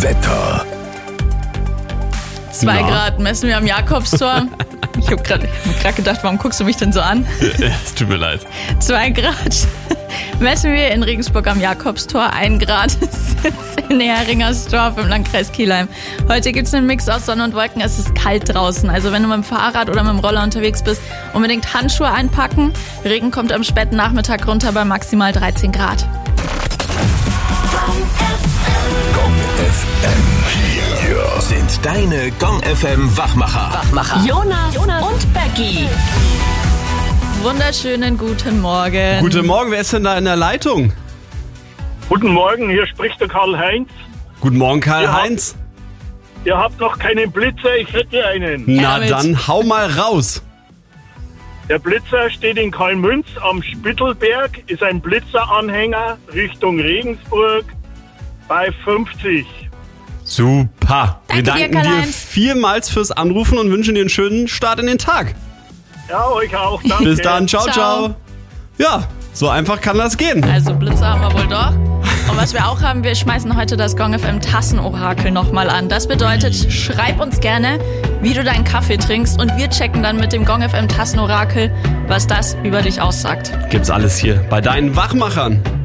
Wetter. 2 Grad messen wir am Jakobstor. Ich hab grad gedacht, warum guckst du mich denn so an? Es tut mir leid. 2 Grad messen wir in Regensburg am Jakobstor. 1 Grad ist in Heringersdorf im Landkreis Kelheim. Heute gibt es einen Mix aus Sonne und Wolken. Es ist kalt draußen. Also wenn du mit dem Fahrrad oder mit dem Roller unterwegs bist, unbedingt Handschuhe einpacken. Regen kommt am späten Nachmittag runter bei maximal 13 Grad. Gong FM. Hier sind deine Gong FM Wachmacher. Jonas und Becky. Wunderschönen guten Morgen. Guten Morgen, wer ist denn da in der Leitung? Guten Morgen, hier spricht der Karl-Heinz. Guten Morgen, Karl-Heinz. Ihr habt noch keinen Blitzer, ich hätte einen. Na mit. dann, hau mal raus. Der Blitzer steht in Kalmünz am Spittelberg, ist ein Blitzeranhänger Richtung Regensburg bei 50. Super. Wir Danke dir, danken dir Karl-Heinz. vielmals fürs Anrufen und wünschen dir einen schönen Start in den Tag. Ja, euch auch, danke. Bis dann, ciao, Ciao. ciao. Ja, so einfach kann das gehen. Also Blitzer haben wir wohl doch. Und was wir auch haben, wir schmeißen heute das Gong FM Tassenorakel nochmal an. Das bedeutet, schreib uns gerne, wie du deinen Kaffee trinkst und wir checken dann mit dem Gong FM Tassenorakel, was das über dich aussagt. Gibt's alles hier bei deinen Wachmachern.